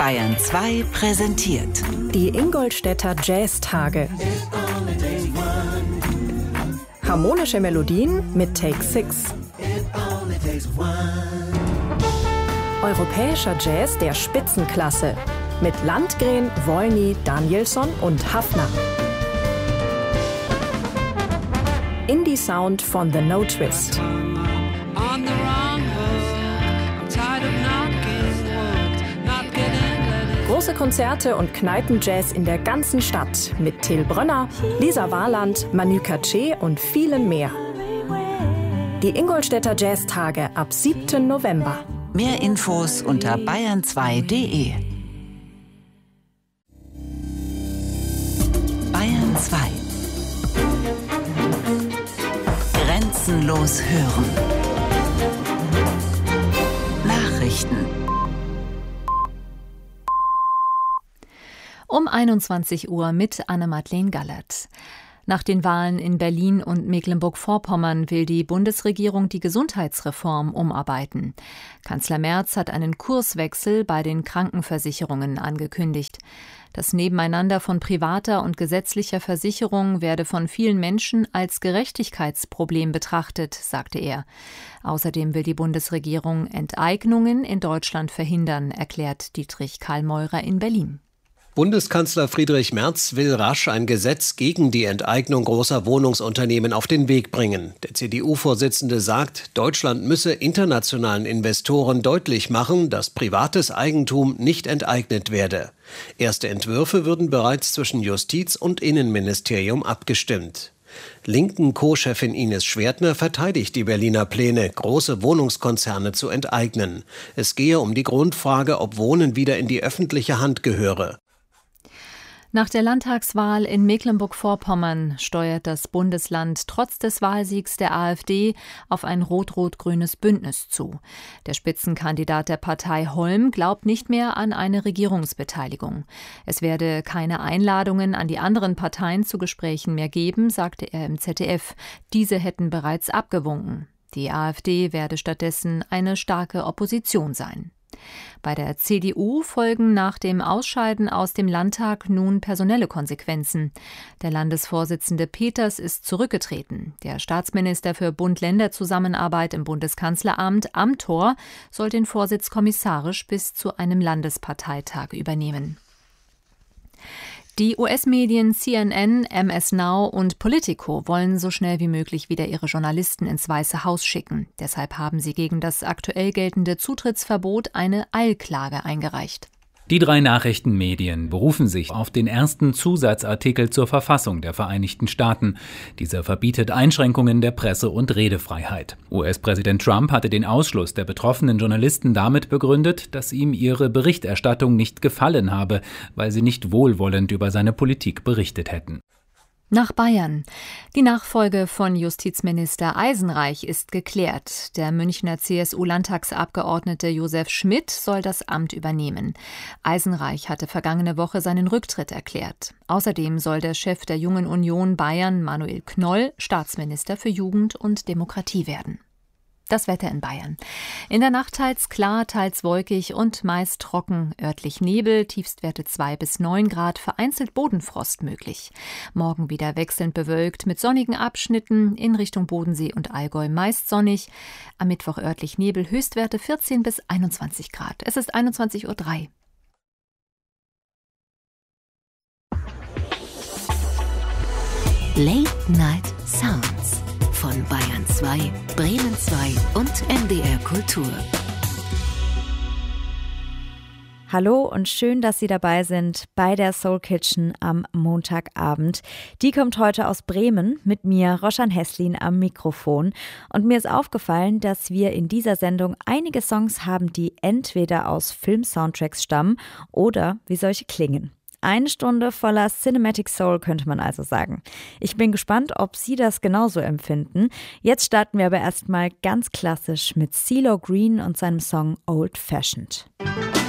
Bayern 2 präsentiert die Ingolstädter Jazztage. Harmonische Melodien mit Take 6. Europäischer Jazz der Spitzenklasse mit Landgren, Wolny, Danielsson und Hafner. Indie-Sound von The No Twist. Große Konzerte und Kneipenjazz in der ganzen Stadt mit Till Brönner, Lisa Warland, Manu Katché und vielen mehr. Die Ingolstädter Jazztage ab 7. November. Mehr Infos unter bayern2.de. Bayern 2. Grenzenlos hören. Nachrichten. Um 21 Uhr mit Anne-Madeleine Gallert. Nach den Wahlen in Berlin und Mecklenburg-Vorpommern will die Bundesregierung die Gesundheitsreform umarbeiten. Kanzler Merz hat einen Kurswechsel bei den Krankenversicherungen angekündigt. Das Nebeneinander von privater und gesetzlicher Versicherung werde von vielen Menschen als Gerechtigkeitsproblem betrachtet, sagte er. Außerdem will die Bundesregierung Enteignungen in Deutschland verhindern, erklärt Dietrich Karl-Meurer in Berlin. Bundeskanzler Friedrich Merz will rasch ein Gesetz gegen die Enteignung großer Wohnungsunternehmen auf den Weg bringen. Der CDU-Vorsitzende sagt, Deutschland müsse internationalen Investoren deutlich machen, dass privates Eigentum nicht enteignet werde. Erste Entwürfe würden bereits zwischen Justiz- und Innenministerium abgestimmt. Linken Co-Chefin Ines Schwertner verteidigt die Berliner Pläne, große Wohnungskonzerne zu enteignen. Es gehe um die Grundfrage, ob Wohnen wieder in die öffentliche Hand gehöre. Nach der Landtagswahl in Mecklenburg-Vorpommern steuert das Bundesland trotz des Wahlsiegs der AfD auf ein rot-rot-grünes Bündnis zu. Der Spitzenkandidat der Partei Holm glaubt nicht mehr an eine Regierungsbeteiligung. Es werde keine Einladungen an die anderen Parteien zu Gesprächen mehr geben, sagte er im ZDF. Diese hätten bereits abgewunken. Die AfD werde stattdessen eine starke Opposition sein. Bei der CDU folgen nach dem Ausscheiden aus dem Landtag nun personelle Konsequenzen. Der Landesvorsitzende Peters ist zurückgetreten. Der Staatsminister für Bund-Länder-Zusammenarbeit im Bundeskanzleramt, Amthor, soll den Vorsitz kommissarisch bis zu einem Landesparteitag übernehmen. Die US-Medien CNN, MS Now und Politico wollen so schnell wie möglich wieder ihre Journalisten ins Weiße Haus schicken. Deshalb haben sie gegen das aktuell geltende Zutrittsverbot eine Eilklage eingereicht. Die 3 Nachrichtenmedien berufen sich auf den ersten Zusatzartikel zur Verfassung der Vereinigten Staaten. Dieser verbietet Einschränkungen der Presse- und Redefreiheit. US-Präsident Trump hatte den Ausschluss der betroffenen Journalisten damit begründet, dass ihm ihre Berichterstattung nicht gefallen habe, weil sie nicht wohlwollend über seine Politik berichtet hätten. Nach Bayern. Die Nachfolge von Justizminister Eisenreich ist geklärt. Der Münchner CSU-Landtagsabgeordnete Josef Schmidt soll das Amt übernehmen. Eisenreich hatte vergangene Woche seinen Rücktritt erklärt. Außerdem soll der Chef der Jungen Union Bayern, Manuel Knoll, Staatsminister für Jugend und Demokratie werden. Das Wetter in Bayern. In der Nacht teils klar, teils wolkig und meist trocken. Örtlich Nebel, Tiefstwerte 2 bis 9 Grad, vereinzelt Bodenfrost möglich. Morgen wieder wechselnd bewölkt mit sonnigen Abschnitten, in Richtung Bodensee und Allgäu meist sonnig. Am Mittwoch örtlich Nebel, Höchstwerte 14 bis 21 Grad. Es ist 21:03 Uhr. Late Night Sounds von Bayern 2, Bremen 2 und NDR Kultur. Hallo und schön, dass Sie dabei sind bei der Soul Kitchen am Montagabend. Die kommt heute aus Bremen, mit mir, Roshan Heslin, am Mikrofon. Und mir ist aufgefallen, dass wir in dieser Sendung einige Songs haben, die entweder aus Film-Soundtracks stammen oder wie solche klingen. 1 Stunde voller Cinematic Soul, könnte man also sagen. Ich bin gespannt, ob Sie das genauso empfinden. Jetzt starten wir aber erstmal ganz klassisch mit CeeLo Green und seinem Song Old Fashioned.